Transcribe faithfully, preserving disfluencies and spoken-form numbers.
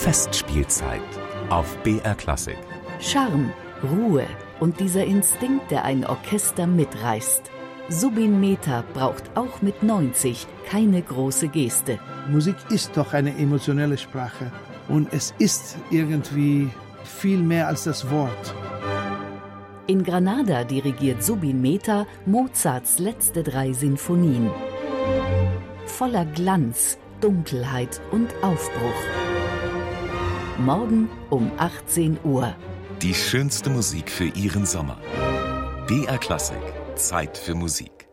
Festspielzeit auf B R Klassik. Charme, Ruhe und dieser Instinkt, der ein Orchester mitreißt. Subin Mehta braucht auch mit neunzig keine große Geste. Musik ist doch eine emotionelle Sprache und es ist irgendwie viel mehr als das Wort. In Granada dirigiert Subin Mehta Mozarts letzte drei Sinfonien. Voller Glanz, Dunkelheit und Aufbruch. Morgen um achtzehn Uhr. Die schönste Musik für Ihren Sommer. B R Klassik. Zeit für Musik.